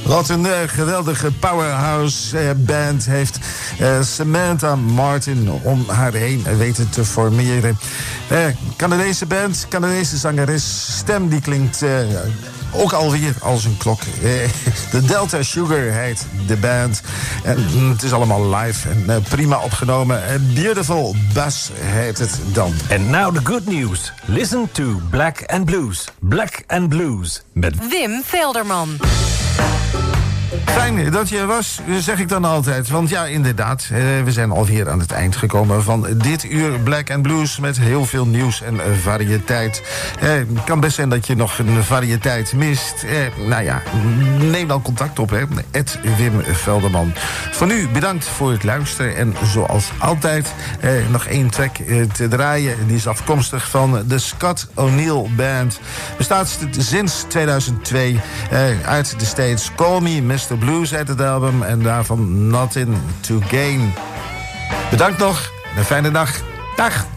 Wat een geweldige powerhouse band heeft Samantha Martin om haar heen weten te formeren. Canadese band, Canadese zangeres, stem die klinkt ook alweer als een klok. De Delta Sugar heet de band. En het is allemaal live en prima opgenomen. Beautiful Bass heet het dan. And now the good news. Listen to Black and Blues. Black and Blues met Wim Velderman. Fijn dat je er was, zeg ik dan altijd. Want ja, inderdaad, we zijn alweer aan het eind gekomen van dit uur Black and Blues met heel veel nieuws en variëteit. Het kan best zijn dat je nog een variëteit mist. Nou ja, neem dan contact op, hè. @Wim Velderman. Voor nu bedankt voor het luisteren. En zoals altijd nog één track te draaien. Die is afkomstig van de Scott O'Neill Band. Bestaat sinds 2002 uit de States. Call Me Mr. Blues uit het album en daarvan Nothing to Gain. Bedankt nog en een fijne dag. Dag!